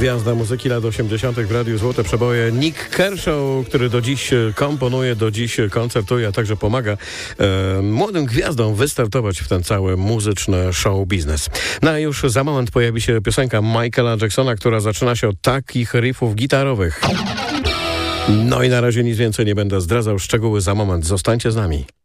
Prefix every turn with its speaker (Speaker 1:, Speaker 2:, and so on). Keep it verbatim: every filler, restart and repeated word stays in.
Speaker 1: Gwiazda muzyki lat osiemdziesiątych w Radiu Złote Przeboje. Nick Kershaw, który do dziś komponuje, do dziś koncertuje, a także pomaga e, młodym gwiazdom wystartować w ten cały muzyczny show biznes. No a już za moment pojawi się piosenka Michaela Jacksona, która zaczyna się od takich riffów gitarowych. No i na razie nic więcej nie będę zdradzał. Szczegóły za moment. Zostańcie z nami.